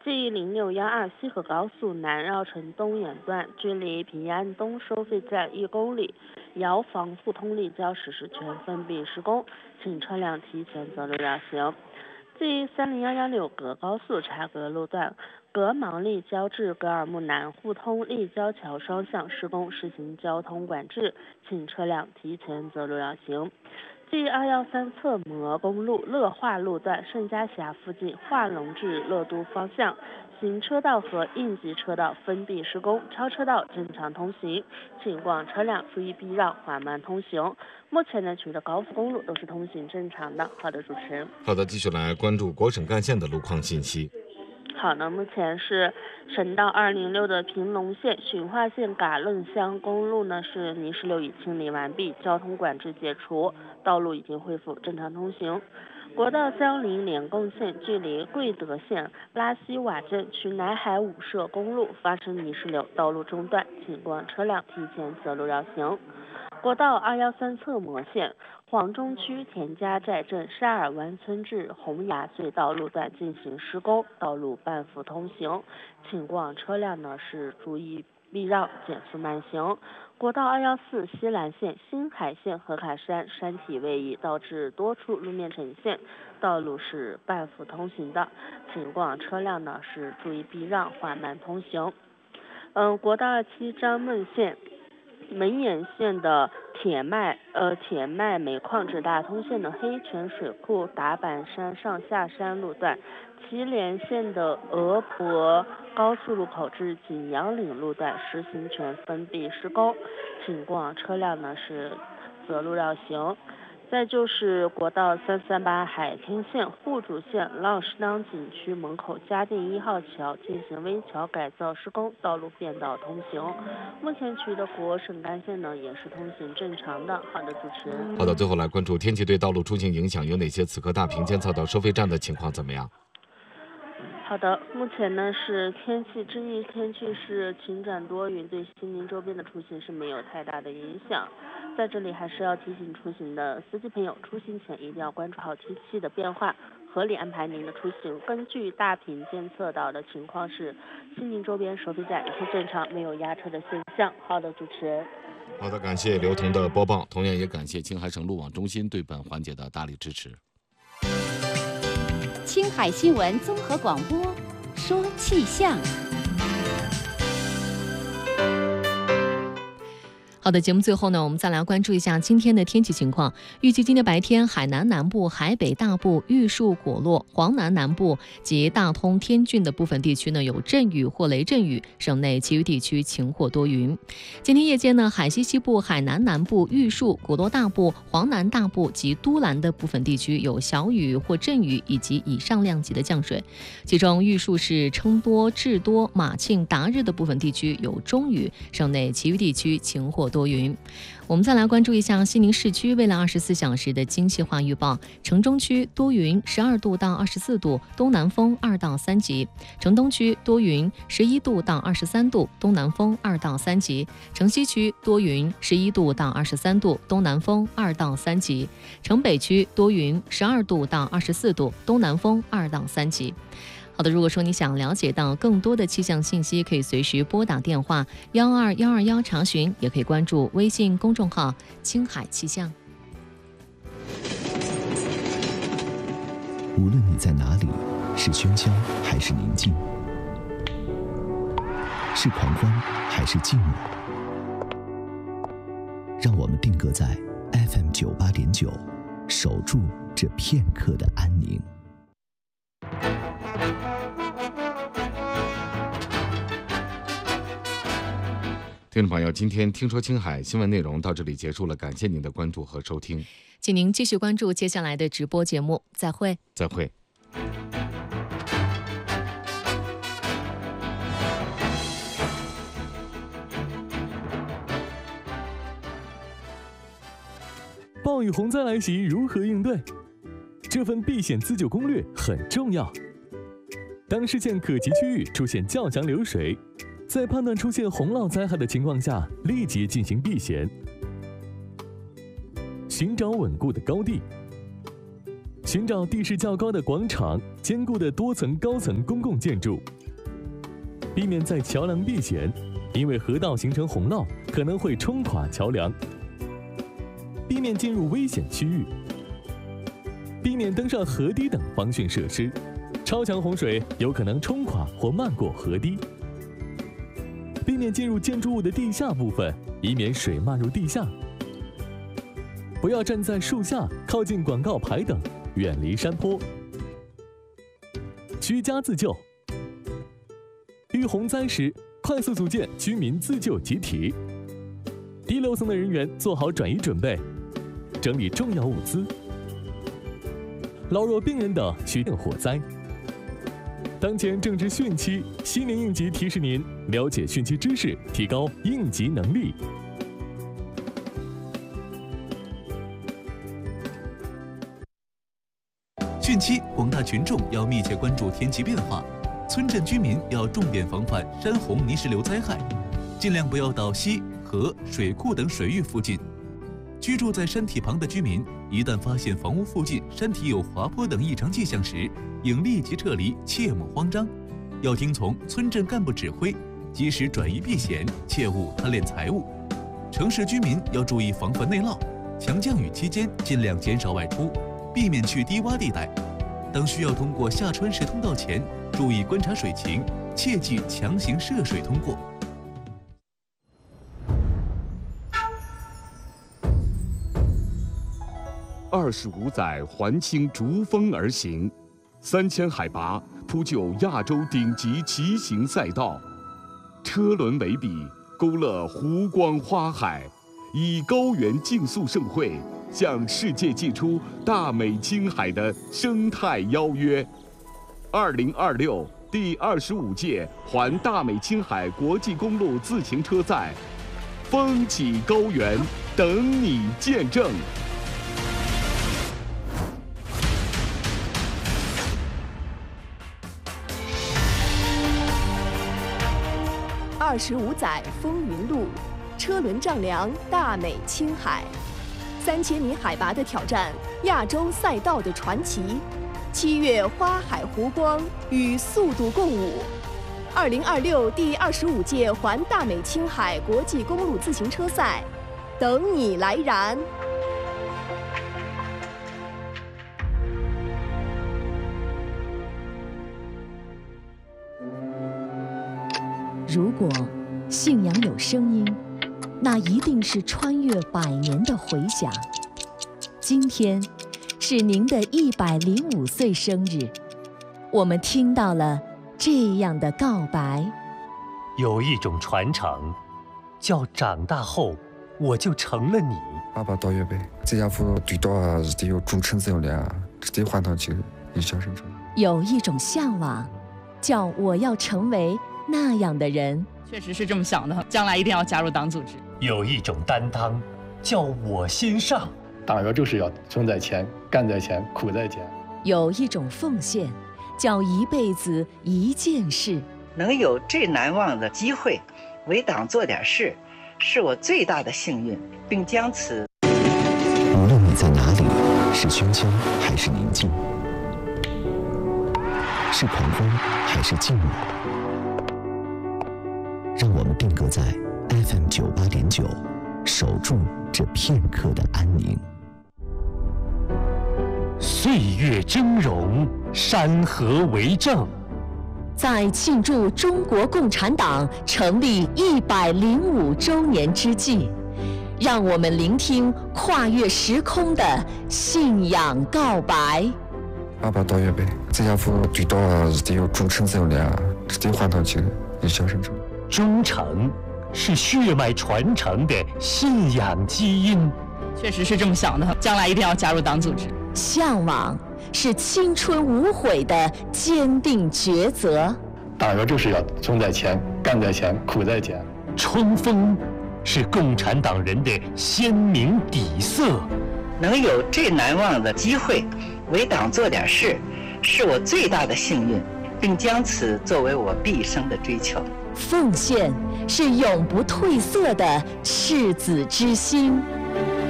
G0612西河高速南绕城东沿段，距离平安东收费站1公里，遥防互通立交实施全封闭施工，请车辆提前择路绕行。G30116葛高速茶葛路段，葛芒立交至葛尔木南互通立交桥双向施工，实行交通管制，请车辆提前择路绕行。G213侧模公路乐化路段盛嘉峡附近化龙至乐都方向，行车道和应急车道封闭施工，超车道正常通行，请过往车辆注意避让，缓慢通行。目前呢，取得高速公路都是通行正常的。好的，主持人。 好的，继续来关注国省干线的路况信息。 好的，目前是省道206的平隆线循化线嘎楞乡公路呢是泥石流已清理完毕，交通管制解除，道路已经恢复正常通行。国道310联共线距离贵德县拉西瓦镇去南海五社公路发生泥石流，道路中断，请过往车辆提前择路绕行。国道213侧模线黄中区田家寨镇沙尔湾村至洪崖隧道路段进行施工，道路半幅通行，请过往车辆呢是注意避让，减速慢行。国道214西兰线新海线和卡山山体位移，导致多处路面呈现，道路是半幅通行的，请过往车辆呢是注意避让，缓慢通行。国道27张孟线门眼线的铁脉煤矿至大通线的黑泉水库达坂山上下山路段，祁连线的俄博高速路口至景阳岭路段实行全封闭施工，请过往车辆呢是择路绕行。再就是国道338海天线互主线浪士当景区门口嘉定1号桥进行微桥改造施工，道路变道通行。目前取得国省干线呢也是通行正常的。好的，主持人。 好的，最后来关注天气对道路出行影响有哪些？此刻大坪监测到收费站的情况怎么样？ 好的，目前呢是天气这一天气是晴转多云，对西宁周边的出行是没有太大的影响。在这里还是要提醒出行的司机朋友，出行前一定要关注好天气的变化，合理安排您的出行。根据大坪监测到的情况是，西宁周边收费站一切正常，没有压车的现象。好的，主持人。 好的，感谢刘彤的播报，同样也感谢青海省路网中心对本环节的大力支持。 青海新闻综合广播，说气象。 好的，节目最后呢，我们再来关注一下今天的天气情况。预计今天白天，海南南部、海北大部、玉树、果洛、黄南南部及大通、天峻的部分地区呢有阵雨或雷阵雨，省内其余地区晴或多云。今天夜间呢，海西西部、海南南部、玉树、果洛大部、黄南大部及都兰的部分地区有小雨或阵雨以及以上量级的降水，其中玉树市称多、智多、马庆、达日的部分地区有中雨，省内其余地区晴或多云。我们再来关注一下西宁市区未来24小时的精细化预报。城中区多云，12度到24度，东南风2到3级；城东区多云，11度到23度，东南风2到3级；城西区多云，11度到23度，东南风2到3级；城北区多云，12度到24度，东南风2到3级。好的，如果说你想了解到更多的气象信息，可以随时拨打电话12121查询，也可以关注微信公众号青海气象。 无论你在哪里，是喧嚣还是宁静，是狂欢还是寂寞，让我们定格在 FM 98.9，守住这片刻的安宁。 听众朋友，今天听说青海新闻内容到这里结束了，感谢您的关注和收听， 请您继续关注接下来的直播节目，再会。 再会。 暴雨洪灾来袭，如何应对？这份避险自救攻略很重要。当视线可及区域出现较强流水，在判断出现洪涝灾害的情况下，立即进行避险，寻找稳固的高地， 寻找地势较高的广场、坚固的多层高层公共建筑，避免在桥梁避险，因为河道形成洪涝可能会冲垮桥梁。避免进入危险区域，避免登上河堤等防汛设施，超强洪水有可能冲垮或漫过河堤。避免进入建筑物的地下部分，以免水漫入地下。不要站在树下、靠近广告牌等，远离山坡。居家自救，遇洪灾时，快速组建居民自救集体。低楼层的人员做好转移准备，整理重要物资。老弱病人等需电火灾。当前正值汛期，西宁应急提示您了解汛期知识，提高应急能力。 汛期，广大群众要密切关注天气变化，村镇居民要重点防范山洪泥石流灾害，尽量不要到溪、河、水库等水域附近。居住在山体旁的居民，一旦发现房屋附近山体有滑坡等异常迹象时，应立即撤离，切莫慌张。要听从村镇干部指挥，及时转移避险，切勿贪恋财物。城市居民要注意防范内涝，强降雨期间尽量减少外出，避免去低洼地带。当需要通过下穿石通道前，注意观察水情，切忌强行涉水通过。 25载环青逐风而行，3000海拔铺就亚洲顶级骑行赛道，车轮为笔，勾勒湖光花海，以高原竞速盛会向世界寄出大美青海的生态邀约。2026第25届环大美青海国际公路自行车赛，风起高原，等你见证。 25载风云路，车轮丈量大美青海，3000米海拔的挑战，亚洲赛道的传奇，7月花海湖光与速度共舞。2026第25届环大美青海国际公路自行车赛，等你来燃！ 如果信仰有声音，那一定是穿越100年的回响。今天是您的105岁生日，我们听到了这样的告白。 有一种傳承，叫長大後我就成了你。 爸爸到月杯，這家伙最多是得有忠誠這樣，只得換到就一小生成。 有一種向往，叫我要成為那樣的人。 確實是這麼想的，將來一定要加入黨組織。 有一種擔當，叫我先上。 黨員就是要衝在前，幹在前，苦在前。 有一種奉獻，叫一輩子一件事。 能有這難忘的機會，為黨做點事，是我最大的幸運，並將此。 無論你在哪裡，是喧囂還是寧靜，是狂歡還是靜默，讓我們定格在 FM 98.9，守住這片刻的安寧。 歲月峥嵘，山河為證。 在慶祝中國共產黨成立105週年之際，讓我們聆聽跨越時空的信仰告白。 爸爸到月杯，這家伙最多是得有忠誠這樣，只得換到就一小生成。 忠誠是血脈傳承的信仰基因。 確實是這麼想的，將來一定要加入黨組織。 向往是青春無悔的堅定抉擇。 黨員就是要衝在前，幹在前，苦在前。 衝鋒是共產黨人的鮮明底色。 能有這難忘的機會，為黨做點事，是我最大的幸運，並將此作為我畢生的追求。 奉獻是永不褪色的赤子之心。